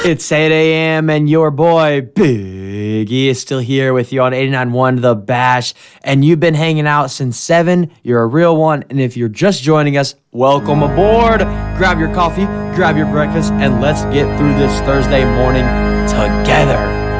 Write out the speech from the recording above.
It's 8 a.m. and your boy Big E is still here with you on 89.1 The Bash. And you've been hanging out since 7. You're a real one. And if you're just joining us, welcome aboard. Grab your coffee, grab your breakfast, and let's get through this Thursday morning together.